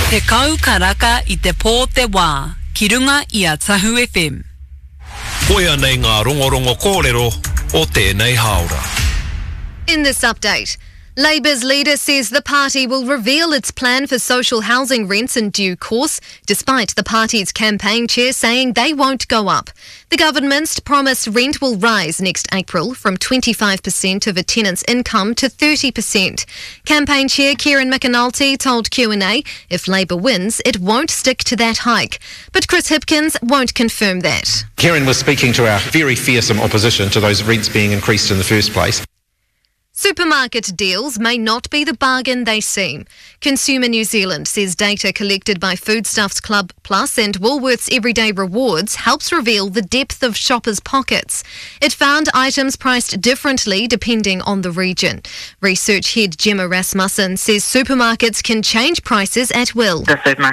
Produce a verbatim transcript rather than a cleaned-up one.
Te kau karaka I te pō te wā, ki runga I a Tahu F M. Koia nei ngā rongorongo kōrero o tēnei haora. In this update, Labour's leader says the party will reveal its plan for social housing rents in due course, despite the party's campaign chair saying they won't go up. The government's promised rent will rise next April from twenty-five percent of a tenant's income to thirty percent. Campaign chair Kieran McAnulty told Q and A if Labour wins, it won't stick to that hike. But Chris Hipkins won't confirm that. Kieran was speaking to our very fearsome opposition to those rents being increased in the first place. Supermarket deals may not be the bargain they seem. Consumer New Zealand says data collected by Foodstuffs Club Plus and Woolworths Everyday Rewards helps reveal the depth of shoppers' pockets. It found items priced differently depending on the region. Research head Gemma Rasmussen says supermarkets can change prices at will. The supermarket